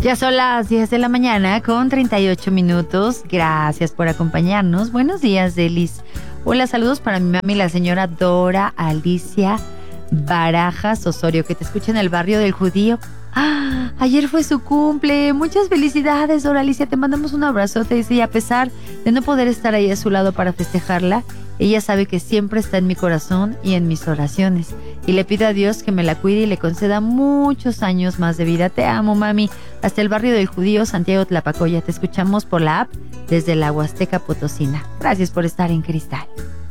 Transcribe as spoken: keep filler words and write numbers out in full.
Ya son las diez de la mañana con treinta y ocho minutos. Gracias por acompañarnos. Buenos días, Delis. Hola, saludos para mi mami, la señora Dora Alicia Barajas Osorio, que te escucha en el barrio del Judío. Ah, ayer fue su cumple. Muchas felicidades, Dora Alicia. Te mandamos un abrazote. Dice, y a pesar de no poder estar ahí a su lado para festejarla, ella sabe que siempre está en mi corazón y en mis oraciones. Y le pido a Dios que me la cuide y le conceda muchos años más de vida. Te amo, mami. Hasta el barrio del Judío, Santiago Tlapacoya. Te escuchamos por la app desde la Huasteca Potosina. Gracias por estar en Cristal.